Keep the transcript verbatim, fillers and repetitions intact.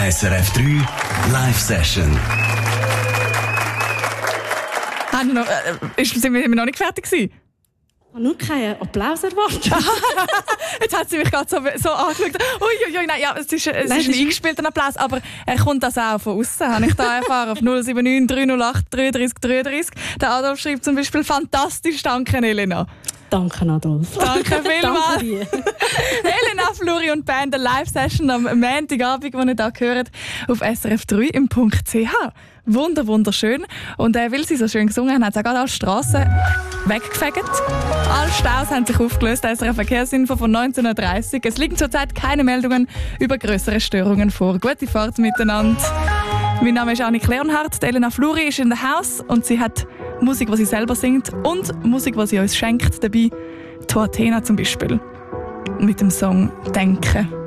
S R F drei Live-Session. Noch, äh, sind wir noch nicht fertig gewesen? Ich habe nur keinen Applaus erwartet. Jetzt hat sie mich gerade so, so angeschaut. Uiuiui, nein, ja, es ist, es nein, ist ein eingespielter Applaus, aber er kommt das auch von außen. Habe ich da erfahren auf null sieben neun drei null acht drei drei drei drei. Der Adolf schreibt zum Beispiel «Fantastisch, danke Elena». Danke, Adolf. Danke vielmals. Elena, Fluri und Band, eine Live-Session am Montagabend, die ihr hier hört, auf S R F drei im Punkt C H. Wunder, wunderschön. Und äh, weil sie so schön gesungen haben, hat sie auch gerade alle Strassen weggefegt. Alle Staus haben sich aufgelöst. S R F-Verkehrsinfo von neunzehn Uhr dreißig. Es liegen zurzeit keine Meldungen über grössere Störungen vor. Gute Fahrt miteinander. Mein Name ist Annik Leonhardt. Elena Fluri ist in der Haus und sie hat Musik, die sie selber singt und Musik, die sie uns schenkt dabei. Die Athena zum Beispiel. Mit dem Song «Denken».